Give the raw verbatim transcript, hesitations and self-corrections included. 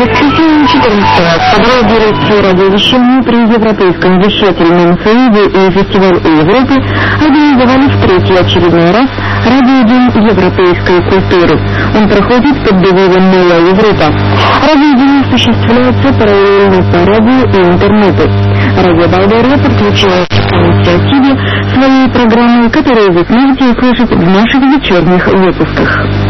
воскресенье четырнадцатого октября дирекция радиовещания при Европейском вещательном союзе и фестиваль Европы организовали в третий очередной раз Радиодень европейской культуры. Он проходит под девизом «Новая Европа». Радиодень осуществляется параллельно по радио и интернету. Радио Болгария подключилась к инициативе своей программы, которую вы сможете услышать в наших вечерних выпусках.